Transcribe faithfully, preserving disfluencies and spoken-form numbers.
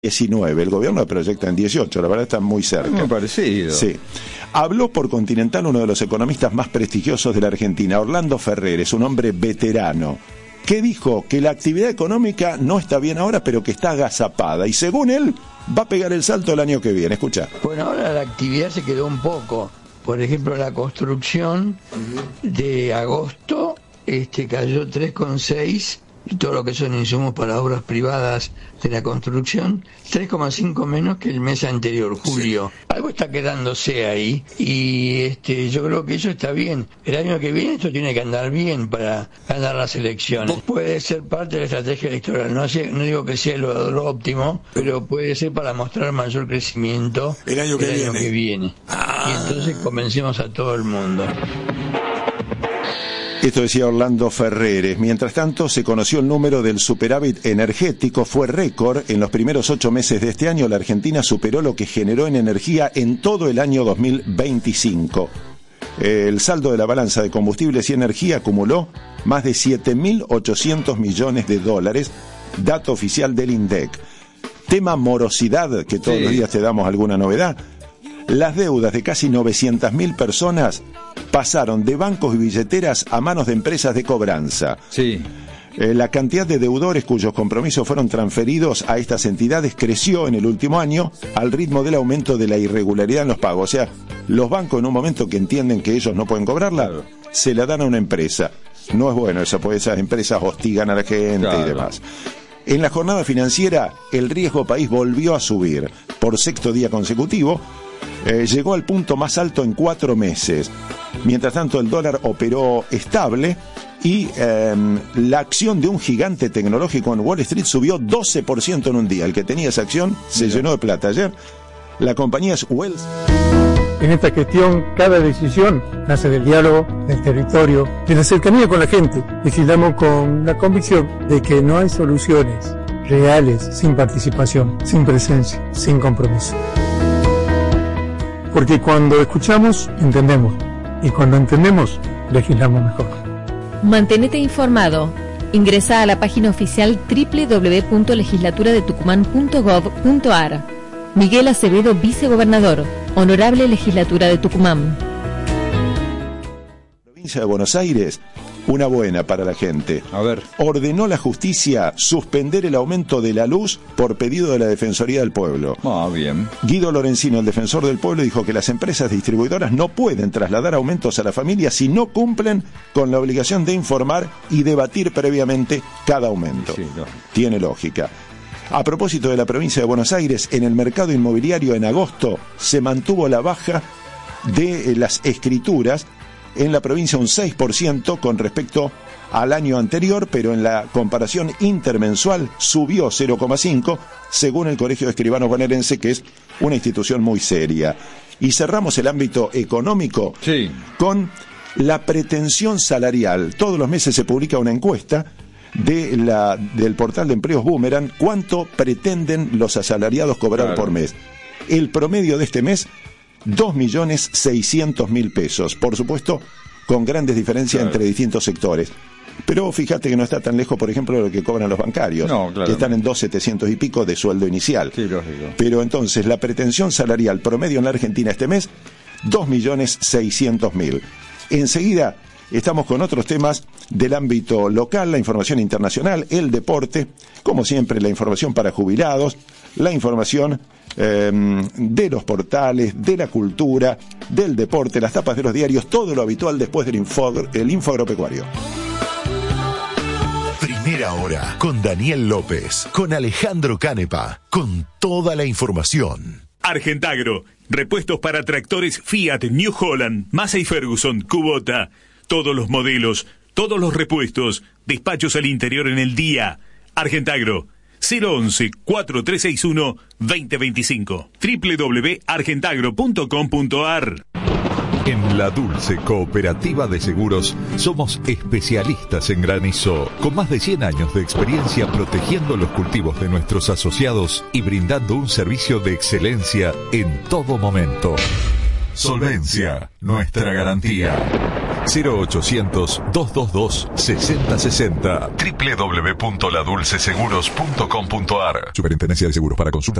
diecinueve, el gobierno proyecta en dieciocho, la verdad está muy cerca. Muy parecido. Sí. Habló por Continental uno de los economistas más prestigiosos de la Argentina, Orlando Ferreres, un hombre veterano, que dijo que la actividad económica no está bien ahora, pero que está agazapada, y según él, va a pegar el salto el año que viene. Escucha. Bueno, ahora la actividad se quedó un poco. Por ejemplo, la construcción de agosto este, cayó tres coma seis, y todo lo que son insumos para obras privadas de la construcción, tres coma cinco menos que el mes anterior, julio. Sí. Algo está quedándose ahí, y este yo creo que eso está bien. El año que viene esto tiene que andar bien para ganar las elecciones. Puede ser parte de la estrategia electoral, no, sé, no digo que sea lo, lo óptimo, pero puede ser para mostrar mayor crecimiento el año que el viene. Año que viene. Ah. Y entonces convencemos a todo el mundo. Esto decía Orlando Ferreres. Mientras tanto, se conoció el número del superávit energético. Fue récord. En los primeros ocho meses de este año, la Argentina superó lo que generó en energía en todo el año dos mil veinticinco. El saldo de la balanza de combustibles y energía acumuló más de siete mil ochocientos millones de dólares, dato oficial del INDEC. Tema morosidad, que todos sí. los días te damos alguna novedad. Las deudas de casi novecientas mil personas pasaron de bancos y billeteras a manos de empresas de cobranza. Sí. Eh, la cantidad de deudores cuyos compromisos fueron transferidos a estas entidades creció en el último año al ritmo del aumento de la irregularidad en los pagos. O sea, los bancos en un momento que entienden que ellos no pueden cobrarla, claro. se la dan a una empresa. No es bueno eso, porque esas empresas hostigan a la gente claro. y demás. En la jornada financiera, el riesgo país volvió a subir por sexto día consecutivo. Eh, llegó al punto más alto en cuatro meses. Mientras tanto, el dólar operó estable y eh, la acción de un gigante tecnológico en Wall Street subió doce por ciento en un día. El que tenía esa acción se Mira. llenó de plata. Ayer, la compañía es Wells. En esta gestión, cada decisión nace del diálogo, del territorio, de la cercanía con la gente. Legislamos con la convicción de que no hay soluciones reales sin participación, sin presencia, sin compromiso. Porque cuando escuchamos, entendemos. Y cuando entendemos, legislamos mejor. Mantenete informado. Ingresa a la página oficial doble u doble u doble u punto legislatura de tucumán punto gov punto ar. Miguel Acevedo, vicegobernador. Honorable Legislatura de Tucumán. Provincia de Buenos Aires, una buena para la gente. A ver. Ordenó la justicia suspender el aumento de la luz por pedido de la Defensoría del Pueblo. Ah, bien. Guido Lorenzino, el defensor del pueblo, dijo que las empresas distribuidoras no pueden trasladar aumentos a la familia si no cumplen con la obligación de informar y debatir previamente cada aumento. Sí, no. Tiene lógica. A propósito de la provincia de Buenos Aires, en el mercado inmobiliario en agosto se mantuvo la baja de las escrituras en la provincia un seis por ciento con respecto al año anterior, pero en la comparación intermensual subió cero coma cinco por ciento según el Colegio de Escribanos Bonaerense, que es una institución muy seria. Y cerramos el ámbito económico sí. con la pretensión salarial. Todos los meses se publica una encuesta de la, del portal de empleos Boomerang, cuánto pretenden los asalariados cobrar claro. por mes. El promedio de este mes, dos millones seiscientos mil pesos. Por supuesto, con grandes diferencias claro. entre distintos sectores. Pero fíjate que no está tan lejos, por ejemplo, de lo que cobran los bancarios, no, claro. que están en dos millones setecientos y pico de sueldo inicial. Sí, lógico. Pero entonces, la pretensión salarial promedio en la Argentina este mes, dos millones seiscientos mil. Enseguida estamos con otros temas del ámbito local, la información internacional, el deporte, como siempre la información para jubilados, la información eh, de los portales, de la cultura, del deporte, las tapas de los diarios, todo lo habitual después del info, el info agropecuario. Primera hora con Daniel López, con Alejandro Canepa, con toda la información. Argentagro, repuestos para tractores Fiat, New Holland, Massey Ferguson, Kubota. Todos los modelos, todos los repuestos, despachos al interior en el día. Argentagro, cero once, cuatro tres seis uno, dos cero dos cinco. doble u doble u doble u punto argentagro punto com punto ar. En La Dulce Cooperativa de Seguros somos especialistas en granizo, con más de cien años de experiencia protegiendo los cultivos de nuestros asociados y brindando un servicio de excelencia en todo momento. Solvencia, nuestra garantía. cero ochocientos, dos dos dos, sesenta sesenta. doble u doble u doble u punto la dulce seguros punto com punto a r. Superintendencia de Seguros. Para consultas